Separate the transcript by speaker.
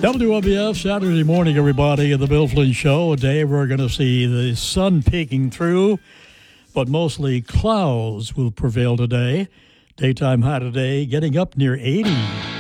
Speaker 1: WWF Saturday morning, everybody, at the Bill Flynn Show. Today we're going to see the sun peeking through, but mostly clouds will prevail today. Daytime high today getting up near 80.